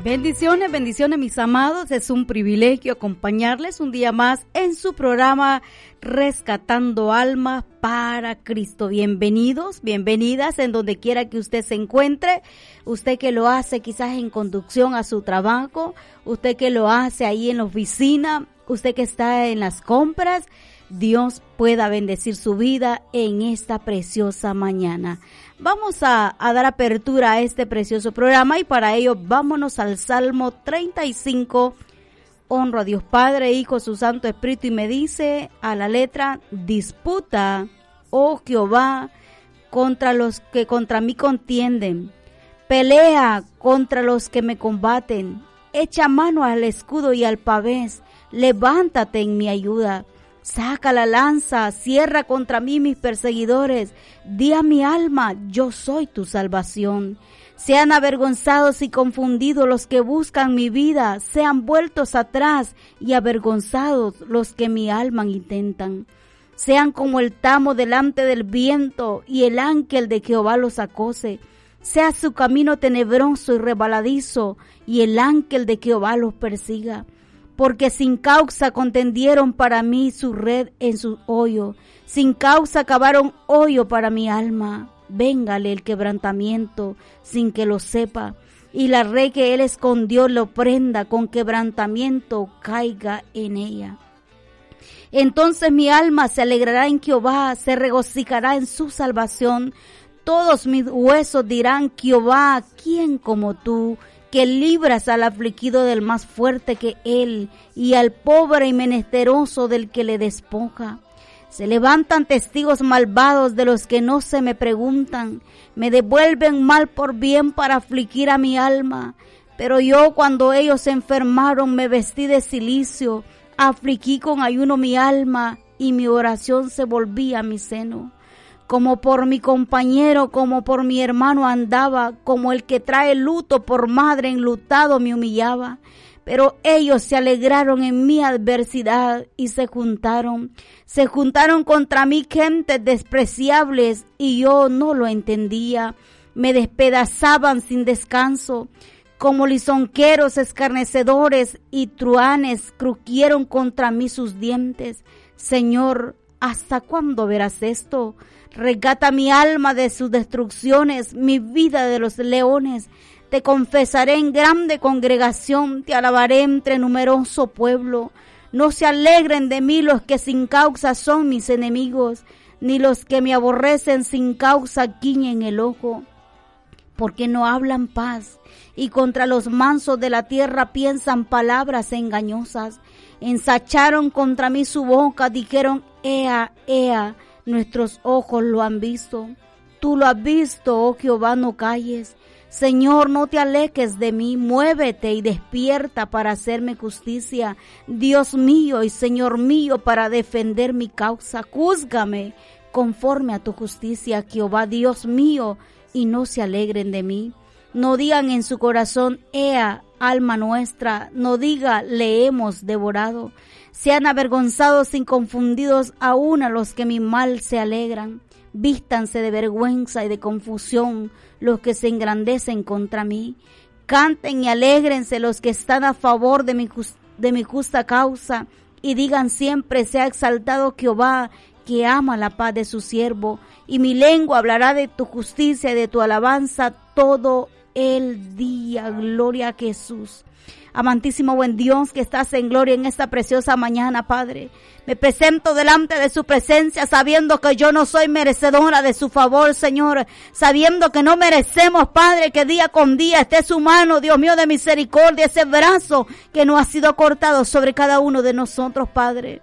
Bendiciones, bendiciones mis amados, es un privilegio acompañarles un día más en su programa Rescatando Almas para Cristo. Bienvenidos, bienvenidas en donde quiera que usted se encuentre, usted que lo hace quizás en conducción a su trabajo, usted que lo hace ahí en la oficina, usted que está en las compras. Dios pueda bendecir su vida en esta preciosa mañana. Vamos a dar apertura a este precioso programa y para ello vámonos al Salmo 35. Honro a Dios Padre, Hijo, su Santo Espíritu y me dice a la letra: disputa, oh Jehová, contra los que contra mí contienden. Pelea contra los que me combaten. Echa mano al escudo y al pavés. Levántate en mi ayuda. Saca la lanza, cierra contra mí mis perseguidores. Di a mi alma, yo soy tu salvación. Sean avergonzados y confundidos los que buscan mi vida. Sean vueltos atrás y avergonzados los que mi alma intentan. Sean como el tamo delante del viento y el ángel de Jehová los acose. Sea su camino tenebroso y resbaladizo y el ángel de Jehová los persiga. Porque sin causa contendieron para mí su red en su hoyo. Sin causa cavaron hoyo para mi alma. Véngale el quebrantamiento sin que lo sepa. Y la red que él escondió lo prenda con quebrantamiento caiga en ella. Entonces mi alma se alegrará en Jehová, se regocijará en su salvación. Todos mis huesos dirán: Jehová, ¿quién como tú? Que libras al afligido del más fuerte que él, y al pobre y menesteroso del que le despoja. Se levantan testigos malvados de los que no se me preguntan, me devuelven mal por bien para afligir a mi alma. Pero yo cuando ellos se enfermaron me vestí de cilicio, afligí con ayuno mi alma, y mi oración se volvía a mi seno. Como por mi compañero, como por mi hermano andaba, como el que trae luto por madre enlutado me humillaba. Pero ellos se alegraron en mi adversidad y se juntaron contra mí gentes despreciables y yo no lo entendía. Me despedazaban sin descanso, como lisonjeros escarnecedores y truhanes crujieron contra mí sus dientes. Señor, ¿hasta cuándo verás esto? Rescata mi alma de sus destrucciones, mi vida de los leones. Te confesaré en grande congregación, te alabaré entre numeroso pueblo. No se alegren de mí los que sin causa son mis enemigos, ni los que me aborrecen sin causa guiñen el ojo. Porque no hablan paz, y contra los mansos de la tierra piensan palabras engañosas. Ensacharon contra mí su boca, dijeron: ea, ea. Nuestros ojos lo han visto. Tú lo has visto, oh Jehová, no calles. Señor, no te alejes de mí. Muévete y despierta para hacerme justicia. Dios mío y Señor mío, para defender mi causa. Júzgame conforme a tu justicia, Jehová, Dios mío, y no se alegren de mí. No digan en su corazón: ea, alma nuestra. No diga: le hemos devorado. Sean avergonzados y confundidos aún a los que mi mal se alegran. Vístanse de vergüenza y de confusión los que se engrandecen contra mí. Canten y alégrense los que están a favor de mi justa causa. Y digan siempre: sea exaltado Jehová, que ama la paz de su siervo. Y mi lengua hablará de tu justicia y de tu alabanza todo el día. Gloria a Jesús. Amantísimo buen Dios que estás en gloria en esta preciosa mañana, Padre. Me presento delante de su presencia sabiendo que yo no soy merecedora de su favor, Señor. Sabiendo que no merecemos, Padre, que día con día esté su mano, Dios mío, de misericordia, ese brazo que no ha sido cortado sobre cada uno de nosotros, Padre.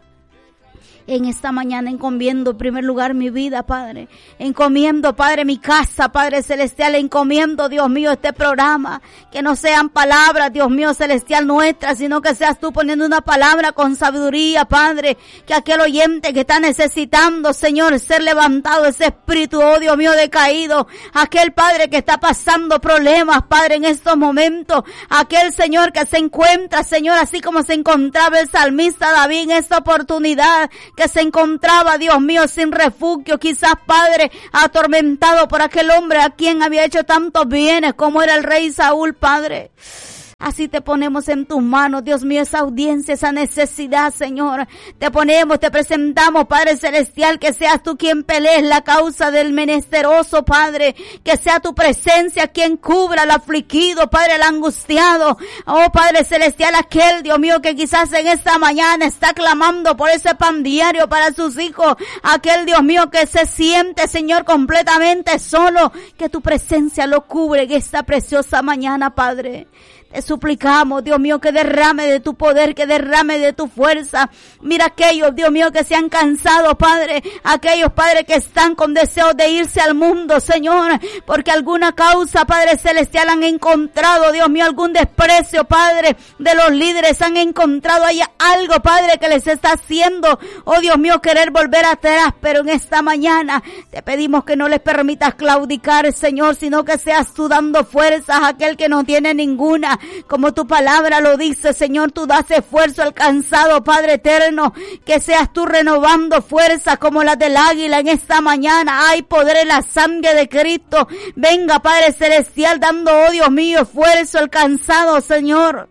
En esta mañana encomiendo en primer lugar mi vida, Padre. Encomiendo, Padre, mi casa, Padre Celestial. Encomiendo, Dios mío, este programa. Que no sean palabras, Dios mío, celestial nuestras, sino que seas tú poniendo una palabra con sabiduría, Padre. Que aquel oyente que está necesitando, Señor, ser levantado, ese espíritu, oh Dios mío, decaído. Aquel, Padre, que está pasando problemas, Padre, en estos momentos. Aquel, Señor, que se encuentra, Señor, así como se encontraba el salmista David en esta oportunidad. Que se encontraba, Dios mío, sin refugio, quizás, Padre, atormentado por aquel hombre a quien había hecho tantos bienes como era el rey Saúl, Padre. Así te ponemos en tus manos, Dios mío, esa audiencia, esa necesidad, Señor. Te ponemos, te presentamos, Padre Celestial, que seas tú quien pelees la causa del menesteroso, Padre. Que sea tu presencia quien cubra al afligido, Padre, el angustiado. Oh, Padre Celestial, aquel, Dios mío, que quizás en esta mañana está clamando por ese pan diario para sus hijos. Aquel, Dios mío, que se siente, Señor, completamente solo. Que tu presencia lo cubre en esta preciosa mañana, Padre. Te suplicamos, Dios mío, que derrame de tu poder, que derrame de tu fuerza. Mira aquellos, Dios mío, que se han cansado, Padre. Aquellos, Padre, que están con deseos de irse al mundo, Señor. Porque alguna causa, Padre Celestial, han encontrado, Dios mío, algún desprecio, Padre, de los líderes. Han encontrado ahí algo, Padre, que les está haciendo, oh Dios mío, querer volver atrás. Pero en esta mañana te pedimos que no les permitas claudicar, Señor, sino que seas tú dando fuerzas a aquel que no tiene ninguna. Como tu palabra lo dice, Señor, tú das esfuerzo al cansado, Padre eterno. Que seas tú renovando fuerzas como las del águila en esta mañana. Hay poder en la sangre de Cristo. Venga, Padre Celestial, dando, oh Dios mío, esfuerzo al cansado, Señor.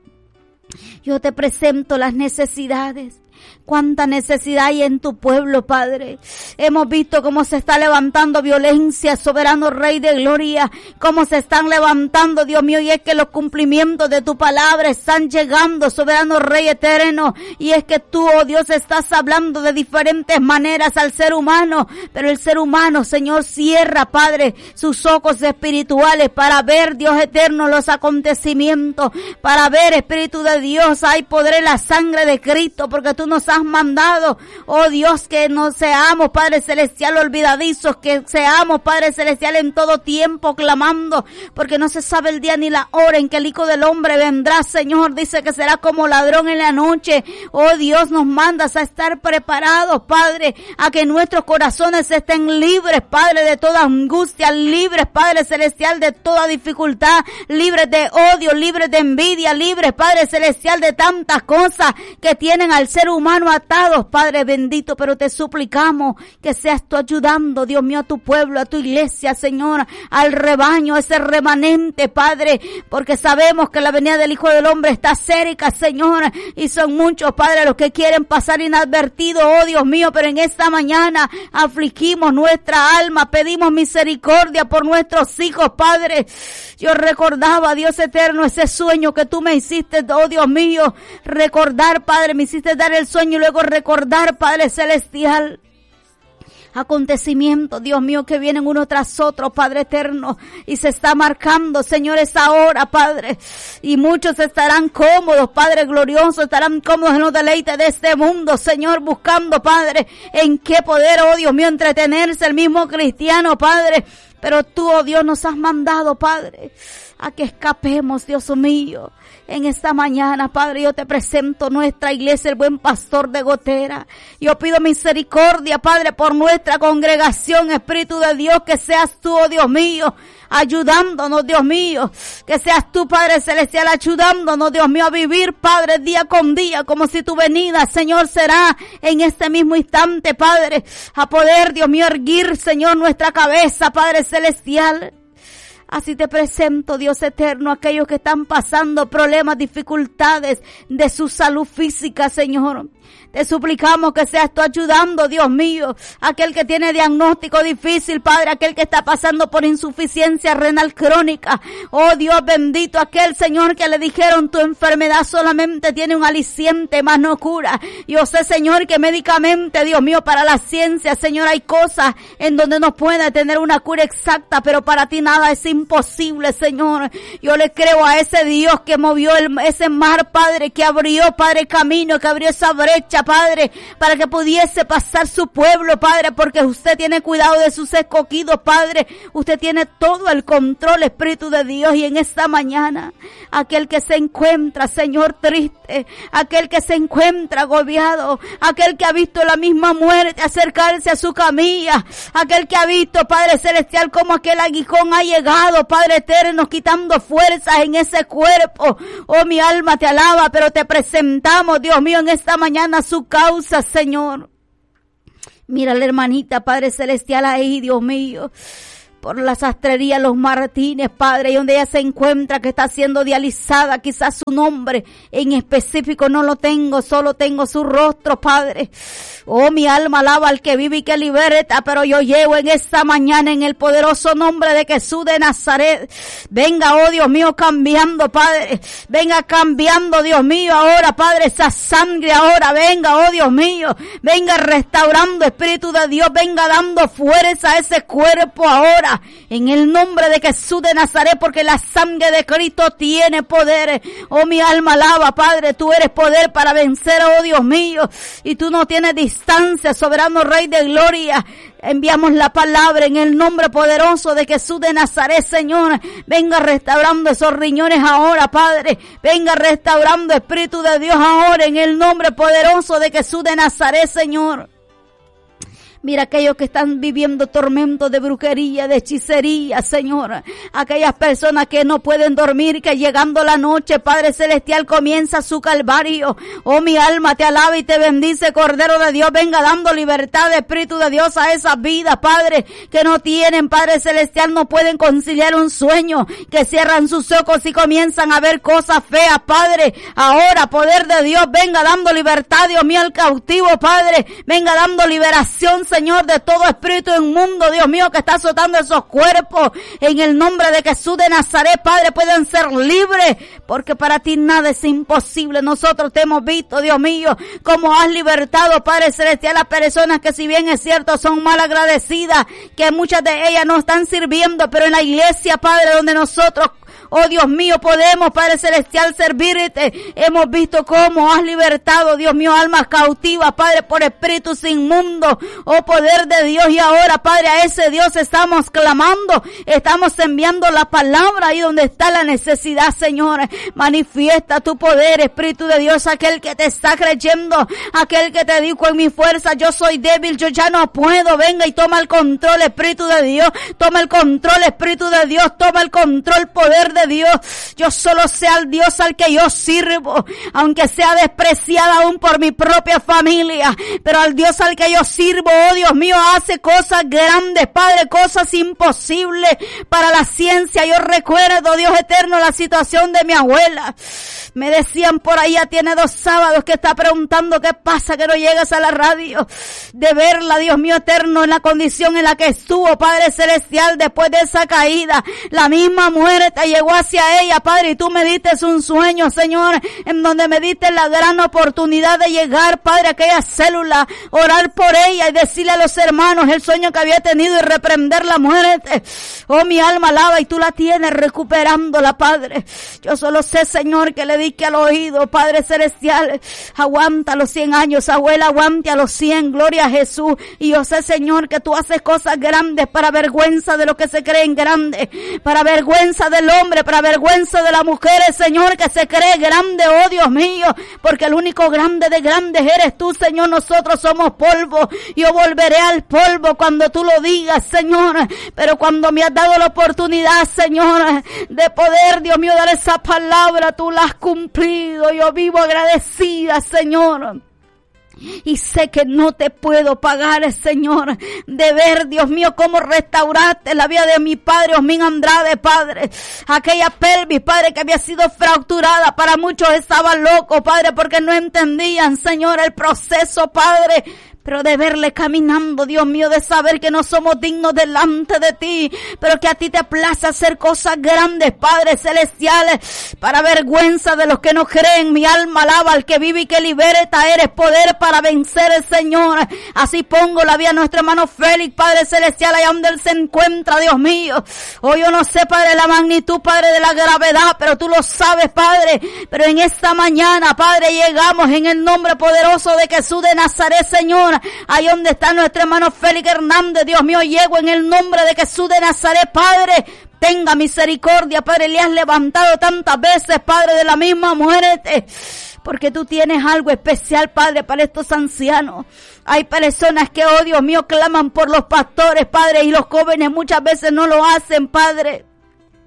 Yo te presento las necesidades. Cuánta necesidad hay en tu pueblo, Padre. Hemos visto cómo se está levantando violencia, soberano Rey de Gloria. Cómo se están levantando, Dios mío, y es que los cumplimientos de tu palabra están llegando, soberano Rey eterno. Y es que tú, oh Dios, estás hablando de diferentes maneras al ser humano. Pero el ser humano, Señor, cierra, Padre, sus ojos espirituales para ver, Dios eterno, los acontecimientos. Para ver, Espíritu de Dios, hay poder en la sangre de Cristo, porque tú nos has mandado, oh Dios, que no seamos, Padre Celestial, olvidadizos, que seamos, Padre Celestial, en todo tiempo clamando, porque no se sabe el día ni la hora en que el Hijo del Hombre vendrá, Señor. Dice que será como ladrón en la noche. Oh Dios, nos mandas a estar preparados, Padre, a que nuestros corazones estén libres, Padre, de toda angustia, libres, Padre Celestial, de toda dificultad, libres de odio, libres de envidia, libres, Padre Celestial, de tantas cosas que tienen al ser humano atados, Padre bendito. Pero te suplicamos que seas tú ayudando, Dios mío, a tu pueblo, a tu iglesia, Señor, al rebaño, ese remanente, Padre, porque sabemos que la venida del Hijo del Hombre está cerca, Señor, y son muchos, Padre, los que quieren pasar inadvertidos, oh Dios mío. Pero en esta mañana afligimos nuestra alma, pedimos misericordia por nuestros hijos, Padre. Yo recordaba, Dios eterno, ese sueño que tú me hiciste, oh Dios mío, recordar, Padre, me hiciste dar el sueño y luego recordar, Padre Celestial, acontecimientos, Dios mío, que vienen uno tras otro, Padre eterno, y se está marcando, Señor, esa hora, Padre, y muchos estarán cómodos, Padre glorioso, estarán cómodos en los deleites de este mundo, Señor, buscando, Padre, en qué poder, oh Dios mío, entretenerse el mismo cristiano, Padre. Pero tú, oh Dios, nos has mandado, Padre, a que escapemos, Dios mío. En esta mañana, Padre, yo te presento nuestra iglesia, el Buen Pastor de Gotera. Yo pido misericordia, Padre, por nuestra congregación, Espíritu de Dios, que seas tú, oh Dios mío, ayudándonos, Dios mío. Que seas tú, Padre Celestial, ayudándonos, Dios mío, a vivir, Padre, día con día, como si tu venida, Señor, será en este mismo instante, Padre. A poder, Dios mío, erguir, Señor, nuestra cabeza, Padre Celestial. Así te presento, Dios eterno, aquellos que están pasando problemas, dificultades de su salud física, Señor. Te suplicamos que seas tú ayudando, Dios mío, aquel que tiene diagnóstico difícil, Padre, aquel que está pasando por insuficiencia renal crónica. Oh Dios bendito, aquel, Señor, que le dijeron tu enfermedad solamente tiene un aliciente, más no cura. Yo sé, Señor, que médicamente, Dios mío, para la ciencia, Señor, hay cosas en donde no puede tener una cura exacta, pero para ti nada es imposible, Señor. Yo le creo a ese Dios que movió ese mar, Padre, que abrió, Padre, camino, que abrió esa brecha, Padre, para que pudiese pasar su pueblo, Padre, porque usted tiene cuidado de sus escogidos, Padre. Usted tiene todo el control, Espíritu de Dios. Y en esta mañana, aquel que se encuentra, Señor, triste, aquel que se encuentra agobiado, aquel que ha visto la misma muerte acercarse a su camilla, aquel que ha visto, Padre Celestial, como aquel aguijón ha llegado, Padre eterno, quitando fuerzas en ese cuerpo. Oh, mi alma te alaba, pero te presentamos, Dios mío, en esta mañana su causa, Señor. Mira la hermanita, Padre Celestial, ahí, Dios mío. por la sastrería Los Martínez, Padre, y donde ella se encuentra, que está siendo dializada. Quizás su nombre en específico no lo tengo, solo tengo su rostro, Padre. Oh, mi alma alaba al que vive y que liberta, pero yo llevo en esta mañana en el poderoso nombre de Jesús de Nazaret. Venga, oh Dios mío, cambiando, Padre. Venga cambiando, Dios mío, ahora, Padre, esa sangre ahora. Venga, oh Dios mío. Venga restaurando, Espíritu de Dios. Venga dando fuerza a ese cuerpo ahora. En el nombre de Jesús de Nazaret, porque la sangre de Cristo tiene poder. Oh, mi alma alaba, Padre. Tú eres poder para vencer, oh Dios mío. Y tú no tienes distancia, soberano Rey de gloria. Enviamos la palabra en el nombre poderoso de Jesús de Nazaret, Señor. Venga restaurando esos riñones ahora, Padre. Venga restaurando, Espíritu de Dios, ahora en el nombre poderoso de Jesús de Nazaret, Señor. Mira aquellos que están viviendo tormentos de brujería, de hechicería, Señor. Aquellas personas que no pueden dormir, que llegando la noche, Padre Celestial, comienza su calvario. Oh, mi alma te alaba y te bendice, Cordero de Dios. Venga dando libertad, Espíritu de Dios, a esas vidas, Padre, que no tienen, Padre Celestial, no pueden conciliar un sueño, que cierran sus ojos y comienzan a ver cosas feas, Padre. Ahora, poder de Dios, venga dando libertad, Dios mío, al cautivo, Padre. Venga dando liberación, Señor, de todo espíritu inmundo, Dios mío, que está azotando esos cuerpos. En el nombre de Jesús de Nazaret, Padre, pueden ser libres, porque para ti nada es imposible. Nosotros te hemos visto, Dios mío, como has libertado, Padre Celestial, a personas que, si bien es cierto, son mal agradecidas, que muchas de ellas no están sirviendo, pero en la iglesia, Padre, donde nosotros, oh Dios mío, podemos, Padre Celestial, servirte. Hemos visto cómo has libertado, Dios mío, almas cautivas, Padre, por espíritus inmundos. Oh poder de Dios, y ahora, Padre, a ese Dios estamos clamando. Estamos enviando la palabra ahí donde está la necesidad, Señor. Manifiesta tu poder, Espíritu de Dios, aquel que te está creyendo, aquel que te dijo: en mi fuerza yo soy débil, yo ya no puedo. Venga y toma el control, Espíritu de Dios. Toma el control, Espíritu de Dios. Toma el control, poder de Dios. Yo solo sé al Dios al que yo sirvo, aunque sea despreciada aún por mi propia familia, pero al Dios al que yo sirvo, oh Dios mío, hace cosas grandes, Padre, cosas imposibles para la ciencia. Yo recuerdo, Dios eterno, la situación de mi abuela. Me decían por ahí, ya tiene 2 sábados que está preguntando qué pasa, que no llegas a la radio, de verla, Dios mío eterno, en la condición en la que estuvo, Padre Celestial, después de esa caída. La misma muerte llegó hacia ella, Padre, y tú me diste un sueño, Señor, en donde me diste la gran oportunidad de llegar, Padre, a aquella célula, orar por ella y decirle a los hermanos el sueño que había tenido y reprender la muerte. Oh, mi alma alaba, y tú la tienes recuperándola, Padre. Yo solo sé, Señor, que le dije al oído, Padre Celestial, aguanta los 100 años, abuela, aguante a los 100, gloria a Jesús. Y yo sé, Señor, que tú haces cosas grandes, para vergüenza de los que se creen grandes, para vergüenza del hombre, para vergüenza de las mujeres, Señor, que se cree grande, oh Dios mío, porque el único grande de grandes eres tú, Señor. Nosotros somos polvo. Yo volveré al polvo cuando tú lo digas, Señor, pero cuando me has dado la oportunidad, Señor, de poder, Dios mío, dar esa palabra, tú la has cumplido. Yo vivo agradecida, Señor. Y sé que no te puedo pagar, Señor, de ver, Dios mío, cómo restauraste la vida de mi padre, Osmin Andrade, Padre. Aquella pelvis, Padre, que había sido fracturada. Para muchos estaba loco, Padre, porque no entendían, Señor, el proceso, Padre. Pero de verle caminando, Dios mío, de saber que no somos dignos delante de ti, pero que a ti te place hacer cosas grandes, Padre Celestial, para vergüenza de los que no creen. Mi alma alaba al que vive y que liberta. Eres poder para vencer, el Señor. Así pongo la vida a nuestro hermano Félix, Padre Celestial, allá donde él se encuentra, Dios mío. Hoy yo no sé, Padre, la magnitud, Padre, de la gravedad, pero tú lo sabes, Padre. Pero en esta mañana, Padre, llegamos en el nombre poderoso de Jesús de Nazaret, Señor. Ahí donde está nuestro hermano Félix Hernández, Dios mío, llego en el nombre de Jesús de Nazaret, Padre. Tenga misericordia, Padre, le has levantado tantas veces, Padre, de la misma muerte, porque tú tienes algo especial, Padre, para estos ancianos. Hay personas que, oh Dios mío, claman por los pastores, Padre, y los jóvenes muchas veces no lo hacen, Padre.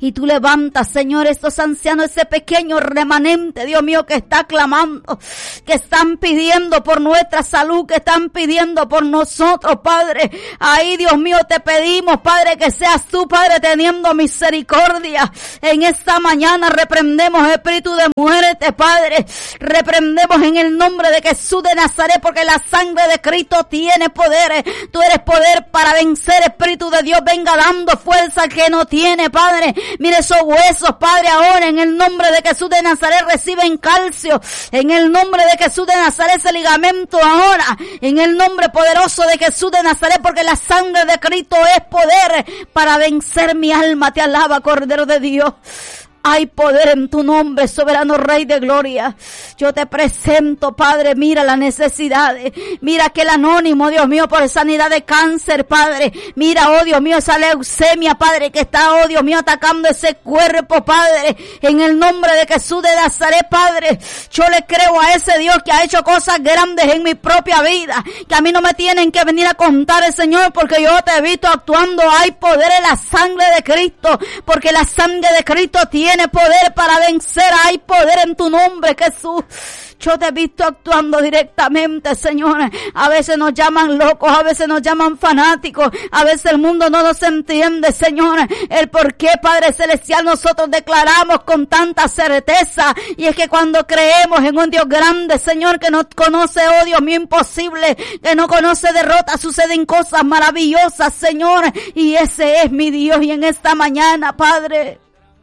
Y tú levantas, Señor, estos ancianos, ese pequeño remanente, Dios mío, que está clamando, que están pidiendo por nuestra salud, que están pidiendo por nosotros, Padre. Ahí, Dios mío, te pedimos, Padre, que seas tú, Padre, teniendo misericordia. En esta mañana reprendemos espíritu de muerte, Padre. Reprendemos en el nombre de Jesús de Nazaret, porque la sangre de Cristo tiene poder. Tú eres poder para vencer, Espíritu de Dios. Venga dando fuerza al que no tiene, Padre. Mire esos huesos, Padre, ahora en el nombre de Jesús de Nazaret reciben calcio. En el nombre de Jesús de Nazaret ese ligamento ahora. En el nombre poderoso de Jesús de Nazaret, porque la sangre de Cristo es poder para vencer. Mi alma te alaba, Cordero de Dios. Hay poder en tu nombre, soberano Rey de gloria. Yo te presento, Padre, mira las necesidades. Mira aquel anónimo, Dios mío, por sanidad de cáncer, Padre. Mira, oh Dios mío, esa leucemia, Padre, que está, oh Dios mío, atacando ese cuerpo, Padre. En el nombre de Jesús de Nazaret, Padre. Yo le creo a ese Dios que ha hecho cosas grandes en mi propia vida. Que a mí no me tienen que venir a contar el Señor, porque yo te he visto actuando. Hay poder en la sangre de Cristo, porque la sangre de Cristo tiene poder para vencer. Hay poder en tu nombre, Jesús. Yo te he visto actuando directamente, Señor. A veces nos llaman locos, a veces nos llaman fanáticos, a veces el mundo no nos entiende, Señor. El por qué, Padre Celestial, nosotros declaramos con tanta certeza. Y es que cuando creemos en un Dios grande, Señor, que no conoce, oh Dios mío, imposible, que no conoce derrota, suceden cosas maravillosas, Señor. Y ese es mi Dios. Y en esta mañana, Padre,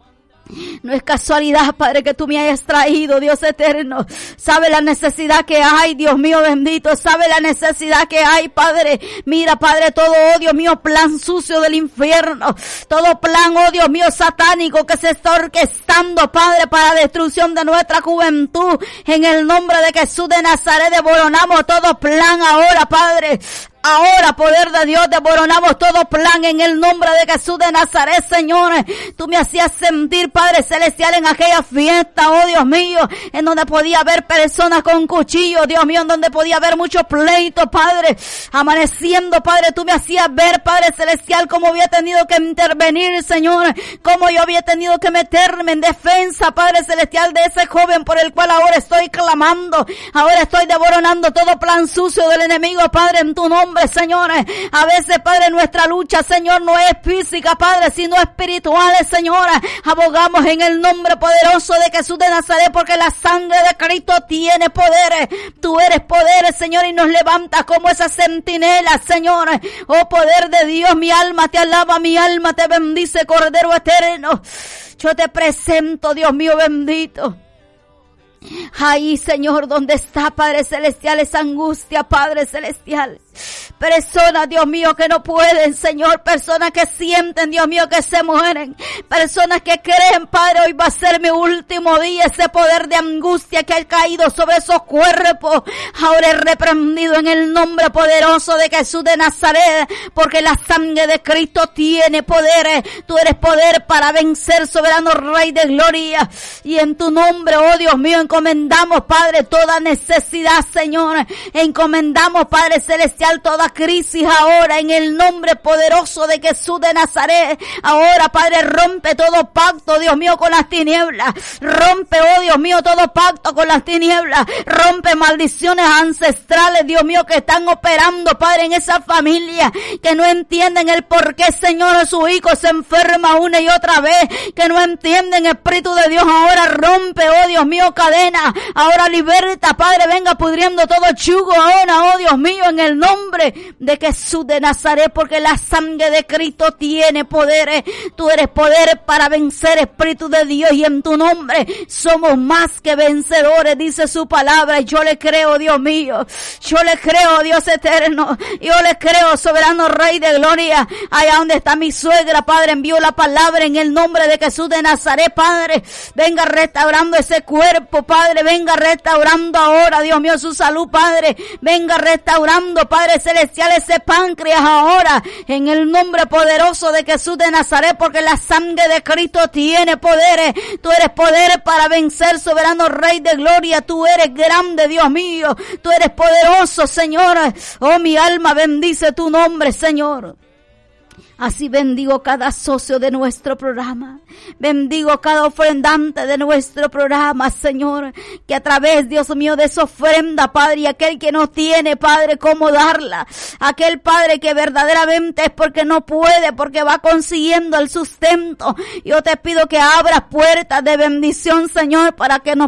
no es casualidad, Padre, que tú me hayas traído, Dios eterno. Sabe la necesidad que hay, Dios mío bendito. Sabe la necesidad que hay, Padre. Mira, Padre, todo, oh Dios mío, plan sucio del infierno. Todo plan, oh Dios mío, satánico que se está orquestando, Padre, para la destrucción de nuestra juventud. En el nombre de Jesús de Nazaret, devoronamos todo plan ahora, Padre. Ahora, poder de Dios, devoronamos todo plan en el nombre de Jesús de Nazaret, Señor. Tú me hacías sentir, Padre Celestial, en aquella fiesta, oh Dios mío, en donde podía haber personas con cuchillos, Dios mío, en donde podía haber muchos pleitos, Padre. Amaneciendo, Padre, tú me hacías ver, Padre Celestial, cómo había tenido que intervenir, Señor, cómo yo había tenido que meterme en defensa, Padre Celestial, de ese joven por el cual ahora estoy clamando. Ahora estoy devoronando todo plan sucio del enemigo, Padre, en tu nombre, Señor. A veces, Padre, nuestra lucha, Señor, no es física, Padre, sino espiritual, Señor. Abogamos en el nombre poderoso de Jesús de Nazaret, porque la sangre de Cristo tiene poder. Tú eres poder, Señor, y nos levantas como esa centinela, Señor. Oh, poder de Dios, mi alma te alaba, mi alma te bendice, Cordero eterno. Yo te presento, Dios mío bendito. Ahí, Señor, donde está, Padre Celestial, esa angustia, Padre Celestial. Personas, Dios mío, que no pueden, Señor. Personas que sienten, Dios mío, que se mueren. Personas que creen, Padre, hoy va a ser mi último día. Ese poder de angustia que ha caído sobre esos cuerpos, ahora es reprendido en el nombre poderoso de Jesús de Nazaret. Porque la sangre de Cristo tiene poder. Tú eres poder para vencer, soberano Rey de gloria. Y en tu nombre, oh Dios mío, encomendamos, Padre, toda necesidad, Señor. Encomendamos, Padre Celestial, toda crisis ahora en el nombre poderoso de Jesús de Nazaret. Ahora, Padre, rompe todo pacto, Dios mío, con las tinieblas. Rompe, oh Dios mío, todo pacto con las tinieblas. Rompe maldiciones ancestrales, Dios mío, que están operando, Padre, en esa familia, que no entienden el por qué, Señor, su hijo se enferma una y otra vez, que no entienden, Espíritu de Dios. Ahora rompe, oh Dios mío, cadena. Ahora liberta, Padre, venga pudriendo todo yugo ahora, oh Dios mío, en el nombre de Jesús de Nazaret, porque la sangre de Cristo tiene poder. Tú eres poder para vencer, Espíritu de Dios, y en tu nombre somos más que vencedores, dice su palabra. Y yo le creo, Dios mío. Yo le creo, Dios eterno. Yo le creo, soberano Rey de gloria. Allá donde está mi suegra, Padre, envío la palabra en el nombre de Jesús de Nazaret, Padre. Venga restaurando ese cuerpo, Padre. Venga restaurando ahora, Dios mío, su salud, Padre. Venga restaurando, Padre Celestial, ese páncreas ahora, en el nombre poderoso de Jesús de Nazaret, porque la sangre de Cristo tiene poderes. Tú eres poder para vencer, soberano Rey de gloria. Tú eres grande, Dios mío. Tú eres poderoso, Señor. Oh, mi alma bendice tu nombre, Señor. Así bendigo cada socio de nuestro programa. Bendigo cada ofrendante de nuestro programa, Señor. Que a través, Dios mío, de esa ofrenda, Padre, y aquel que no tiene, Padre, cómo darla. Aquel, Padre, que verdaderamente es porque no puede, porque va consiguiendo el sustento. Yo te pido que abras puertas de bendición, Señor, para que nos